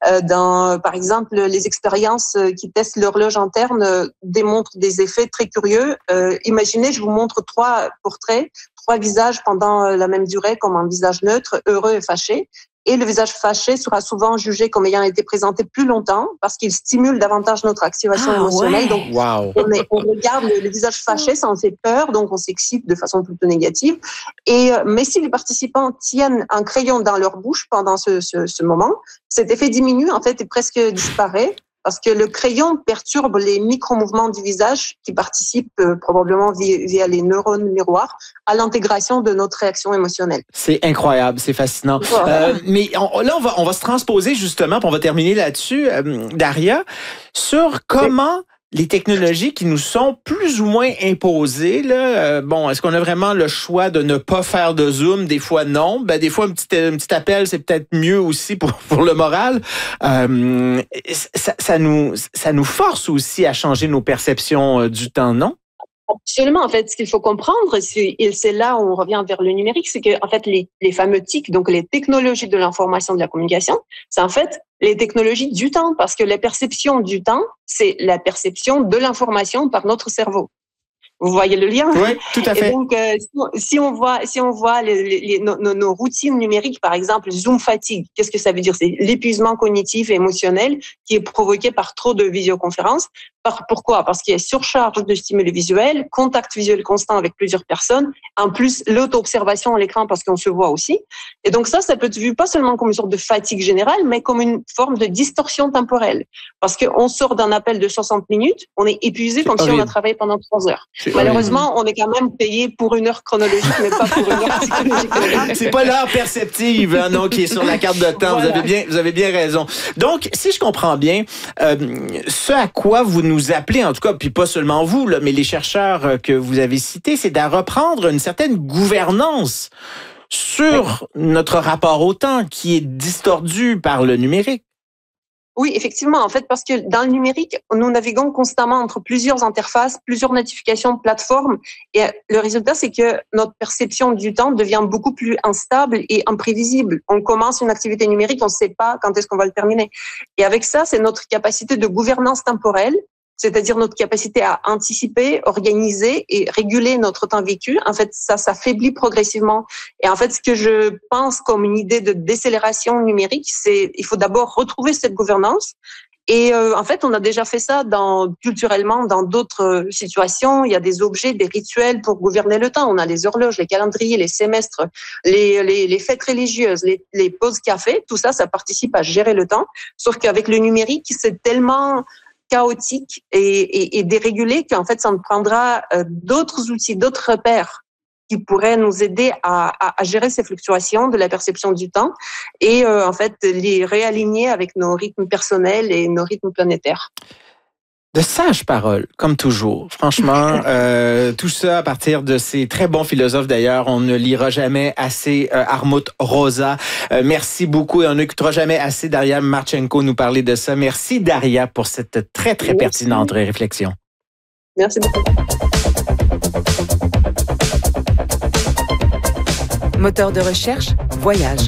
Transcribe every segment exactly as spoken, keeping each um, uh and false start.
Euh, dans, par exemple, les expériences qui testent l'horloge interne euh, démontrent des effets très curieux. Euh, imaginez, je vous montre trois portraits, trois visages pendant la même durée, comme un visage neutre, heureux et fâché. Et le visage fâché sera souvent jugé comme ayant été présenté plus longtemps parce qu'il stimule davantage notre activation ah, émotionnelle. Ouais. Donc, wow. on, est, on regarde le, le visage fâché, ça en fait peur, donc on s'excite de façon plutôt négative. Et, mais si les participants tiennent un crayon dans leur bouche pendant ce, ce, ce moment, cet effet diminue en fait et presque disparaît. Parce que le crayon perturbe les micro-mouvements du visage qui participent euh, probablement via, via les neurones miroirs à l'intégration de notre réaction émotionnelle. C'est incroyable, c'est fascinant. Voilà. Euh, mais on, là, on va, on va se transposer justement, puis on va terminer là-dessus, euh, Daria, sur comment les technologies qui nous sont plus ou moins imposées, là, euh, bon, est-ce qu'on a vraiment le choix de ne pas faire de Zoom? Des fois, non. Ben, des fois, un petit, un petit appel, c'est peut-être mieux aussi pour, pour le moral. Euh, ça, ça, nous, ça nous force aussi à changer nos perceptions euh, du temps, non? Absolument. En fait, ce qu'il faut comprendre, c'est, et c'est là où on revient vers le numérique, c'est que, en fait, les, les fameux T I C, donc les technologies de l'information et de la communication, c'est en fait les technologies du temps, parce que la perception du temps, c'est la perception de l'information par notre cerveau. Vous voyez le lien? Oui, tout à fait. Et donc, euh, si on voit, si on voit les, les, nos, nos routines numériques, par exemple, Zoom fatigue, qu'est-ce que ça veut dire? C'est l'épuisement cognitif et émotionnel qui est provoqué par trop de visioconférences. Par, pourquoi? Parce qu'il y a surcharge de stimuli visuels, contact visuel constant avec plusieurs personnes, en plus l'auto-observation à l'écran parce qu'on se voit aussi. Et donc ça, ça peut être vu pas seulement comme une sorte de fatigue générale, mais comme une forme de distorsion temporelle. Parce qu'on sort d'un appel de soixante minutes, on est épuisé comme si on a travaillé pendant trois heures. Malheureusement, on est quand même payé pour une heure chronologique, mais pas pour une heure psychologique. C'est pas l'heure perceptive, hein, non, qui est sur la carte de temps. Voilà. Vous avez bien, vous avez bien raison. Donc, si je comprends bien, euh, ce à quoi vous nous appelez, en tout cas, puis pas seulement vous, là, mais les chercheurs que vous avez cités, c'est à reprendre une certaine gouvernance sur oui. notre rapport au temps qui est distordu par le numérique. Oui, effectivement, en fait, parce que dans le numérique, nous naviguons constamment entre plusieurs interfaces, plusieurs notifications, plateformes, et le résultat, c'est que notre perception du temps devient beaucoup plus instable et imprévisible. On commence une activité numérique, on ne sait pas quand est-ce qu'on va le terminer. Et avec ça, c'est notre capacité de gouvernance temporelle, c'est-à-dire notre capacité à anticiper, organiser et réguler notre temps vécu. En fait, ça s'affaiblit progressivement. Et en fait, ce que je pense comme une idée de décélération numérique, c'est il faut d'abord retrouver cette gouvernance. Et euh, en fait, on a déjà fait ça dans, culturellement dans d'autres situations. Il y a des objets, des rituels pour gouverner le temps. On a les horloges, les calendriers, les semestres, les, les, les fêtes religieuses, les, les pauses café. Tout ça, ça participe à gérer le temps. Sauf qu'avec le numérique, c'est tellement chaotique et, et, et dérégulé qu'en fait, ça nous prendra euh, d'autres outils, d'autres repères qui pourraient nous aider à, à, à gérer ces fluctuations de la perception du temps et euh, en fait les réaligner avec nos rythmes personnels et nos rythmes planétaires. De sages paroles, comme toujours. Franchement, euh, tout ça à partir de ces très bons philosophes d'ailleurs. On ne lira jamais assez euh, Armut Rosa. Euh, merci beaucoup et on n'écoutera jamais assez Daria Marchenko nous parler de ça. Merci Daria pour cette très, très merci. pertinente réflexion. Merci beaucoup. Moteur de recherche, Voyage.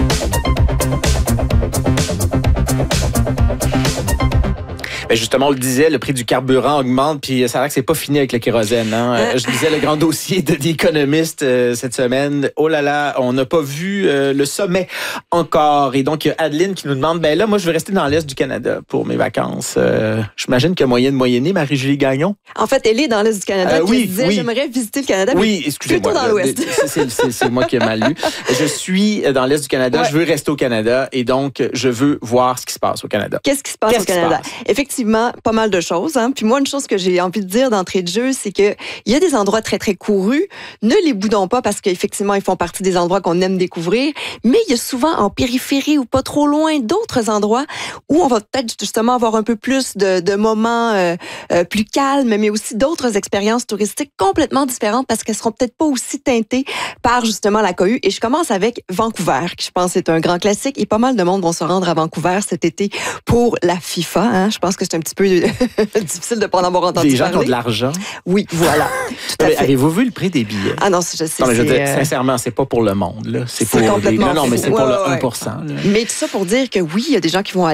Ben justement, on le disait, le prix du carburant augmente, puis ça a l'air que c'est pas fini avec le kérosène. Hein? Je lisais le grand dossier de The Economist euh, cette semaine. Oh là là, on n'a pas vu euh, le sommet encore. Et donc, il y a Adeline qui nous demande, ben là, moi, je veux rester dans l'Est du Canada pour mes vacances. Euh, J'imagine qu'il y a moyen de moyenner, Marie-Julie Gagnon. En fait, elle est dans l'Est du Canada. Euh, qui oui, disait, oui. J'aimerais visiter le Canada, oui, excusez-moi, plutôt dans l'Ouest. C'est moi qui ai mal lu. Je suis dans l'Est du Canada, ouais. Je veux rester au Canada et donc, je veux voir ce qui se passe au Canada. Qu'est-ce qui se passe au Canada? Effectivement, pas mal de choses. Hein. Puis moi, une chose que j'ai envie de dire d'entrée de jeu, c'est que il y a des endroits très, très courus. Ne les boudons pas parce qu'effectivement, ils font partie des endroits qu'on aime découvrir. Mais il y a souvent en périphérie ou pas trop loin d'autres endroits où on va peut-être justement avoir un peu plus de, de moments euh, euh, plus calmes, mais aussi d'autres expériences touristiques complètement différentes parce qu'elles seront peut-être pas aussi teintées par justement la cohue. Et je commence avec Vancouver, qui je pense est un grand classique. Et pas mal de monde vont se rendre à Vancouver cet été pour la FIFA. Hein. Je pense que c'est un petit peu difficile de pas en avoir entendu des gens parler. qui ont de l'argent. Oui, voilà. Tout à fait. Avez-vous vu le prix des billets? Ah non, je sais. Non, mais je veux dire, euh... sincèrement, c'est pas pour le monde. Là. C'est, c'est pour complètement les... Non, non, mais c'est ouais, pour ouais, le ouais. un pour cent. Là. Mais tout ça pour dire que oui, il y a des gens qui vont aller